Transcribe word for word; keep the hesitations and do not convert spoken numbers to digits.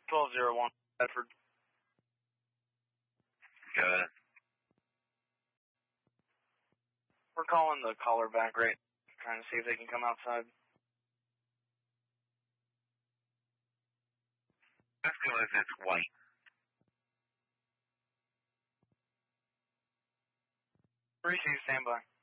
twelve zero one, Bedford. Go ahead. We're calling the caller back rate, trying to see if they can come outside. Let's go if it's white. Receive, stand by.